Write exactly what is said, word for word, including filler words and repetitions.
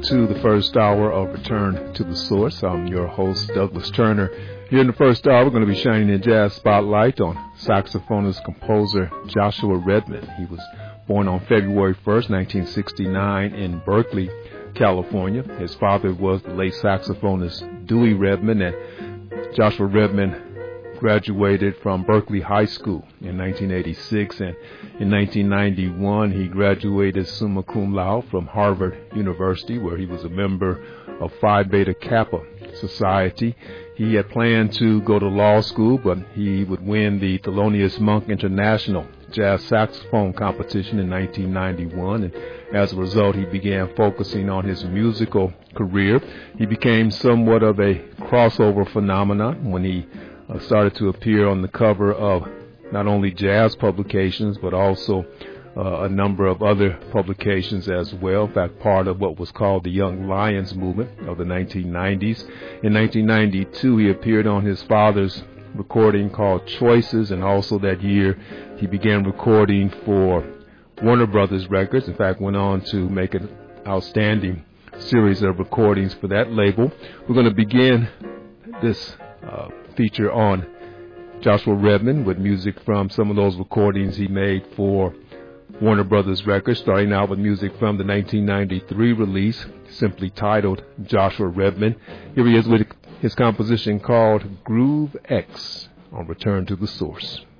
to the first hour of Return to the Source. I'm your host, Douglas Turner. Here in the first hour, we're going to be shining a jazz spotlight on saxophonist, composer Joshua Redman. He was born on February first, nineteen sixty-nine in Berkeley, California. His father was the late saxophonist Dewey Redman, and Joshua Redman graduated from Berkeley High School in nineteen eighty-six, and in nineteen ninety-one he graduated summa cum laude from Harvard University, where he was a member of Phi Beta Kappa Society. He had planned to go to law school, but he would win the Thelonious Monk International Jazz Saxophone Competition in nineteen ninety-one, and as a result he began focusing on his musical career. He became somewhat of a crossover phenomenon when he Uh, started to appear on the cover of not only jazz publications, but also uh, a number of other publications as well. In fact, part of what was called the Young Lions movement of the nineteen nineties. In nineteen ninety-two, he appeared on his father's recording called Choices, and also that year he began recording for Warner Brothers Records. In fact, went on to make an outstanding series of recordings for that label. We're going to begin this uh, feature on Joshua Redman with music from some of those recordings he made for Warner Brothers Records, starting out with music from the nineteen ninety-three release, simply titled Joshua Redman. Here he is with his composition called Groove X on Return to the Source.